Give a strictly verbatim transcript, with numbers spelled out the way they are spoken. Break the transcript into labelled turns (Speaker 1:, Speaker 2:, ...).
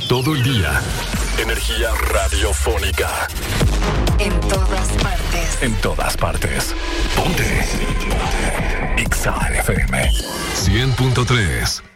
Speaker 1: Todo el día. Energía radiofónica.
Speaker 2: En todas partes.
Speaker 1: En todas partes. Ponte. Ponte. Exa F M. cien punto tres.